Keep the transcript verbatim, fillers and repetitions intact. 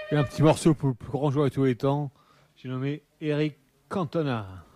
Et un petit morceau pour le plus grand joueur de tous les temps, j'ai nommé Eric Cantona.